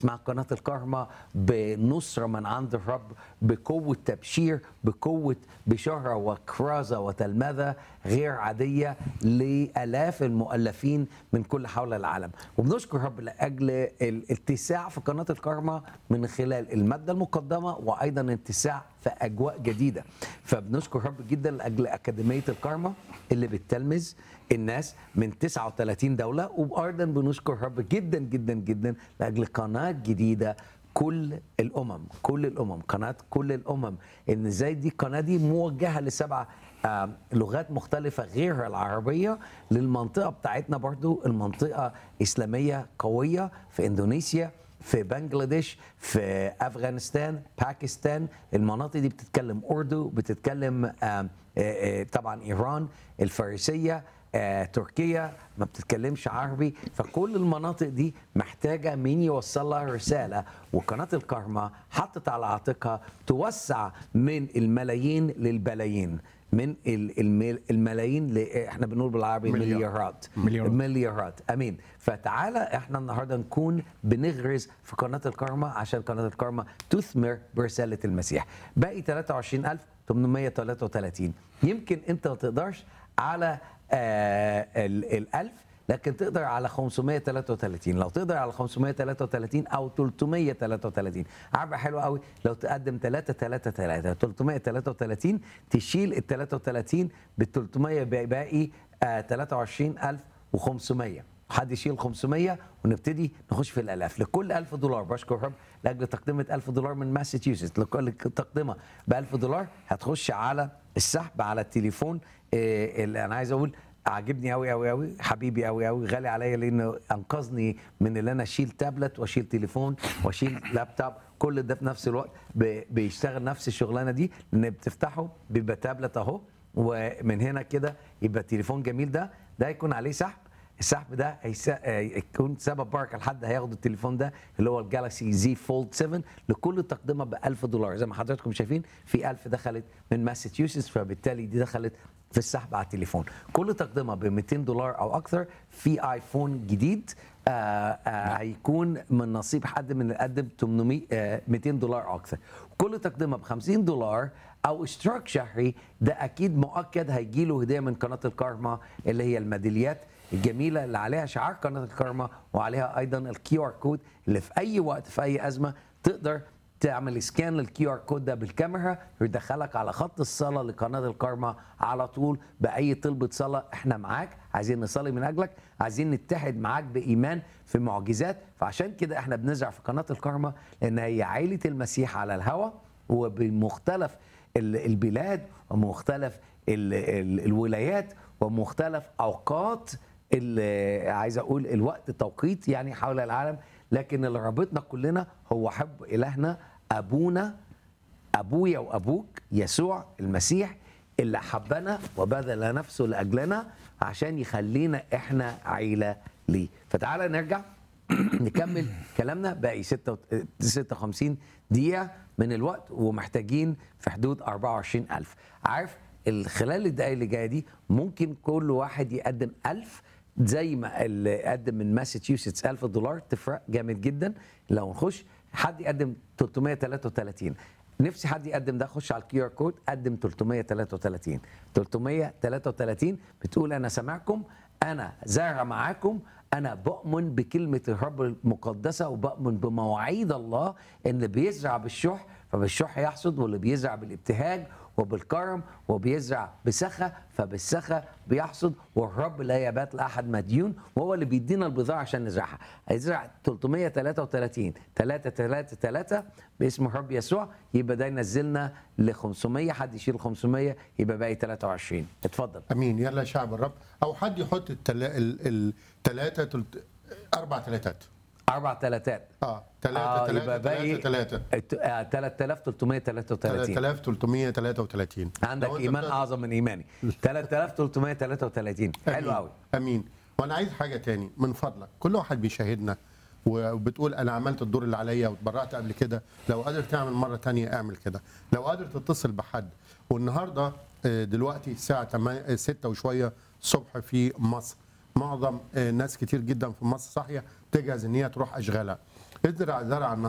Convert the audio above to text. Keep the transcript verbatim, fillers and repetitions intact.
مع قناة الكرمة بنصرة من عند الرب، بقوة تبشير، بقوة بشارة وكرازة وتلمذة غير عادية لآلاف المؤلفين من كل حول العالم. وبنشكر الرب لأجل الاتساع في قناة الكرمة من خلال المادة المقدمة، وأيضا اتساع في أجواء جديدة. فبنشكر الرب جدا لأجل أكاديمية الكرمة اللي بتلمذ الناس من تسعة وثلاثين دولة، وأيضا بنشكر الرب جدا جدا جدا لأجل قناة جديدة كل الأمم كل الأمم قناة كل الأمم. إن زي دي القناة دي موجهة لسبع آه لغات مختلفة غير العربية، للمنطقة بتاعتنا برضو، المنطقة إسلامية قوية في إندونيسيا، في بنجلاديش، في أفغانستان، باكستان. المناطق دي بتتكلم أردو، بتتكلم آه آه آه طبعا إيران، الفارسية، آه، تركيا ما بتتكلمش عربي. فكل المناطق دي محتاجة مين يوصل لها رسالة، وقناة الكرمة حطت على عاتقها توسع من الملايين للبلايين، من الملايين ل... احنا بنقول بالعربي مليار. مليارات مليارات. مليارات امين. فتعالى احنا النهارده نكون بنغرز في قناة الكرمة عشان قناة الكرمة تثمر برسالة المسيح. باقي ثلاثة وعشرين ألف وثمانمائة وثلاثة وثلاثين. يمكن انت ما تقدرش على آه الألف، لكن تقدر على خمسمائة وثلاثة وثلاثين. لو تقدر على خمسمائة وثلاثة وثلاثين أو ثلاثمائة وثلاثة وثلاثين، عربة حلوة قوي. لو تقدم ثلاثة ثلاثة ثلاثة ثلاثمائة وثلاثة وثلاثين، تشيل ال ثلاثة وثلاثين بال ثلاثمائة، باقي آه ثلاثة وعشرين ألف وخمسمائة. حد يشيل خمسمائة ونبتدي نخش في الآلاف. لكل ألف دولار بشكر الرب لأجل تقدمة ألف دولار من ماساتشوستس. لكل تقدمة ب ألف دولار هتخش على السحب على التليفون. إيه اللي انا عايز اقول، عاجبني قوي قوي قوي، حبيبي قوي قوي، غالي عليا، لانه انقذني من اللي انا اشيل تابلت واشيل تليفون واشيل لابتوب، كل ده في نفس الوقت بيشتغل نفس الشغلانه دي. لان بتفتحه بيبقى تابلت اهو، ومن هنا كده يبقى التليفون جميل ده ده يكون عليه سحب. السحب ده هيكون سبب بركه لحد هياخد التليفون ده اللي هو الجالكسي زي فولد سبعة. لكل تقدمه ب ألف دولار. زي ما حضراتكم شايفين في ألف دخلت من ماساتشوستس، فبالتالي دي دخلت في السحب على التليفون. كل تقدمه ب مئتين دولار او اكثر في ايفون جديد آآ آآ هيكون من نصيب حد من اللي قدم ثمانمائة آه مئتين دولار او اكثر. كل تقدمه ب خمسين دولار او اشتراك شهري، ده اكيد مؤكد هيجي له هديه من قناه الكرمة، اللي هي الميداليات الجميله اللي عليها شعار قناه الكرمة، وعليها ايضا الكيو ار كود، اللي في اي وقت في اي ازمه تقدر تعمل سكان للكيو ار كود ده بالكاميرا، يدخلك على خط الصلاه لقناه الكرمة على طول باي طلبه صلاه. احنا معاك، عايزين نصلي من اجلك، عايزين نتحد معاك بايمان في معجزات. فعشان كده احنا بنزرع في قناه الكرمة، لان هي عائله المسيح على الهوى، وبمختلف البلاد ومختلف الولايات ومختلف اوقات، اللي عايز اقول الوقت التوقيت يعني حول العالم. لكن اللي رابطنا كلنا هو حب الهنا ابونا، ابويا وابوك يسوع المسيح، اللي حبنا وبذل نفسه لاجلنا عشان يخلينا احنا عيله ليه. فتعالى نرجع نكمل كلامنا. باقي ستة وخمسين دقيقه من الوقت، ومحتاجين في حدود أربعة وعشرين ألف. عارف خلال الدقايق اللي جايه دي ممكن كل واحد يقدم ألف، زي ما اللي قدم من ماساتشوستس ألف دولار، تفرق جامد جدا. لو نخش حد يقدم ثلاثمائة وثلاثة وثلاثين، نفسي حد يقدم ده، خش على الكيو ار كود، قدم ثلاثمائة وثلاثة وثلاثين. ثلاثمائة وثلاثة وثلاثين بتقول انا سامعكم، انا زارع معاكم، انا بؤمن بكلمه الرب المقدسه، وبؤمن بمواعيد الله، ان بيزرع بالشح فبالشح يحصد، واللي بيزرع بالابتهاج وبالكرم وبيزرع بسخة فبالسخة بيحصد، والرب لا يبات لأحد مديون، وهو اللي بيدينا البضاعة عشان نزرعها. هيزرع ثلاثمائة وثلاثة وثلاثين ثلاثة ثلاثة ثلاثة باسم الرب يسوع، يبقى ده ينزلنا ل خمسمائة. حد يشيل خمسمائة يبقى باقي ثلاثة وعشرين. اتفضل. امين. يلا يا شعب الرب، او حد يحط الثلاثه اربع ثلاثات أربع ثلاثات اه ثلاثة ثلاثة ثلاثة ثلاثة ثلاثة آلاف وثلاثمائة وثلاثة وثلاثين. ثلاثة آلاف وثلاثمائة وثلاثة وثلاثين. عندك إيمان بتاعت... أعظم من إيماني. ثلاثة آلاف وثلاثمائة وثلاثة وثلاثين. حلو قوي. امين. وانا عايز حاجه تاني من فضلك، كل واحد بيشاهدنا وبتقول انا عملت الدور اللي عليا واتبرعت قبل كده، لو قادر تعمل مره تانية اعمل كده. لو قادر تتصل بحد، والنهارده دلوقتي الساعه ستة وشويه الصبح في مصر، معظم ناس كتير جدا في مصر صاحيه تجهز ان هي تروح اشغالها. ازرع زرع